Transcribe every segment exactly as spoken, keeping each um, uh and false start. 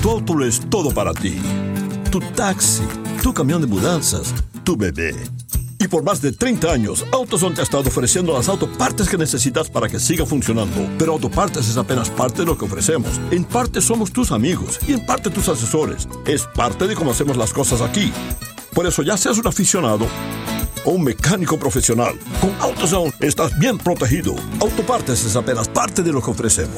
Tu auto lo es todo para ti. Tu taxi, tu camión de mudanzas, tu bebé. Y por más de treinta años, AutoZone te ha estado ofreciendo las autopartes que necesitas para que siga funcionando. Pero Autopartes es apenas parte de lo que ofrecemos. En parte somos tus amigos y en parte tus asesores. Es parte de cómo hacemos las cosas aquí. Por eso, ya seas un aficionado o un mecánico profesional, con AutoZone estás bien protegido. Autopartes es apenas parte de lo que ofrecemos.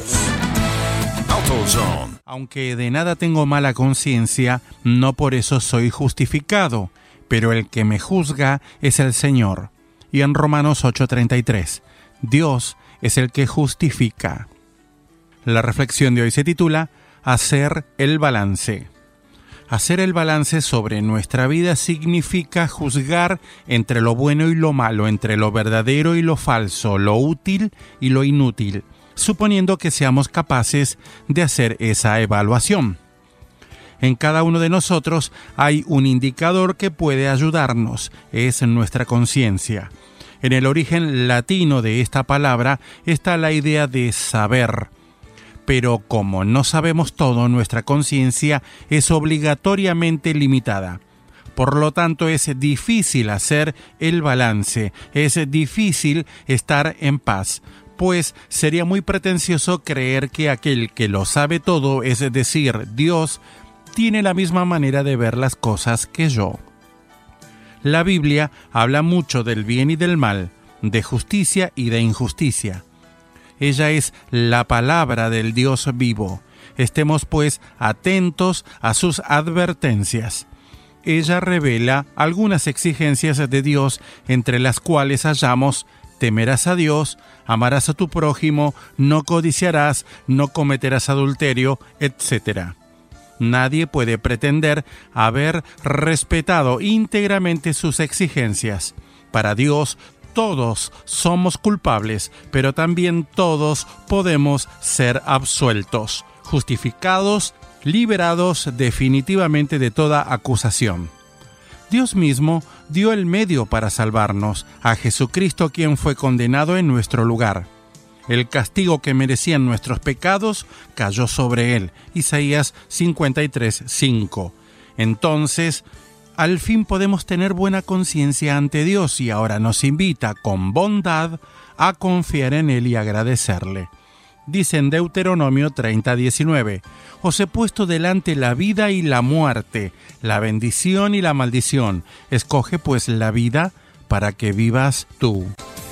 AutoZone. Aunque de nada tengo mala conciencia, no por eso soy justificado, pero el que me juzga es el Señor. Y en Romanos ocho treinta y tres, Dios es el que justifica. La reflexión de hoy se titula Hacer el balance. Hacer el balance sobre nuestra vida significa juzgar entre lo bueno y lo malo, entre lo verdadero y lo falso, lo útil y lo inútil, suponiendo que seamos capaces de hacer esa evaluación. En cada uno de nosotros hay un indicador que puede ayudarnos, es nuestra conciencia. En el origen latino de esta palabra está la idea de saber. Pero como no sabemos todo, nuestra conciencia es obligatoriamente limitada. Por lo tanto, es difícil hacer el balance, es difícil estar en paz, pues sería muy pretencioso creer que aquel que lo sabe todo, es decir, Dios, tiene la misma manera de ver las cosas que yo. La Biblia habla mucho del bien y del mal, de justicia y de injusticia. Ella es la palabra del Dios vivo. Estemos pues atentos a sus advertencias. Ella revela algunas exigencias de Dios, entre las cuales hallamos: temerás a Dios, amarás a tu prójimo, no codiciarás, no cometerás adulterio, etcétera. Nadie puede pretender haber respetado íntegramente sus exigencias. Para Dios, todos somos culpables, pero también todos podemos ser absueltos, justificados, liberados definitivamente de toda acusación. Dios mismo dio el medio para salvarnos, a Jesucristo, quien fue condenado en nuestro lugar. El castigo que merecían nuestros pecados cayó sobre él. Isaías cincuenta y tres, cinco. Entonces, al fin podemos tener buena conciencia ante Dios, y ahora nos invita con bondad a confiar en Él y agradecerle. Dice en Deuteronomio treinta, diecinueve, os he puesto delante la vida y la muerte, la bendición y la maldición. Escoge pues la vida para que vivas tú.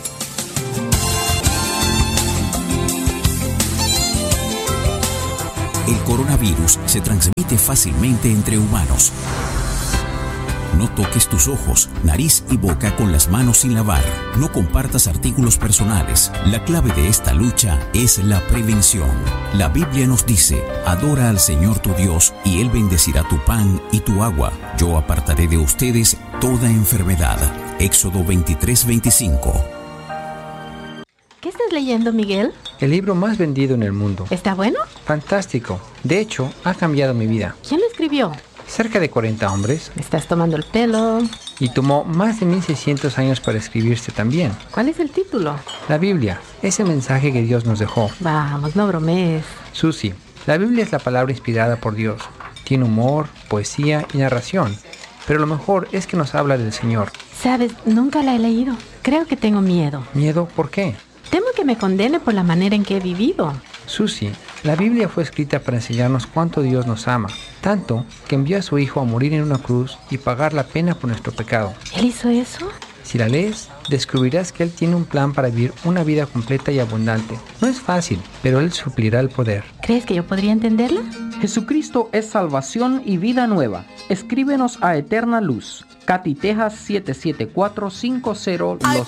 El coronavirus se transmite fácilmente entre humanos. No toques tus ojos, nariz y boca con las manos sin lavar. No compartas artículos personales. La clave de esta lucha es la prevención. La Biblia nos dice: adora al Señor tu Dios y Él bendecirá tu pan y tu agua. Yo apartaré de ustedes toda enfermedad. Éxodo veintitrés, veinticinco. ¿Qué estás leyendo, Miguel? El libro más vendido en el mundo. ¿Está bueno? Fantástico. De hecho, ha cambiado mi vida. ¿Quién lo escribió? Cerca de cuarenta hombres. Me estás tomando el pelo. Y tomó más de mil seiscientos años para escribirse también. ¿Cuál es el título? La Biblia, ese mensaje que Dios nos dejó. Vamos, no bromees. Susi, la Biblia es la palabra inspirada por Dios. Tiene humor, poesía y narración. Pero lo mejor es que nos habla del Señor. Sabes, nunca la he leído. Creo que tengo miedo. ¿Miedo? ¿Por qué? Temo que me condene por la manera en que he vivido. Susi, la Biblia fue escrita para enseñarnos cuánto Dios nos ama, tanto que envió a su Hijo a morir en una cruz y pagar la pena por nuestro pecado. ¿Él hizo eso? Si la lees, descubrirás que Él tiene un plan para vivir una vida completa y abundante. No es fácil, pero Él suplirá el poder. ¿Crees que yo podría entenderla? Jesucristo es salvación y vida nueva. Escríbenos a Eterna Luz, Katy, Texas siete siete cuatro cinco cero. Los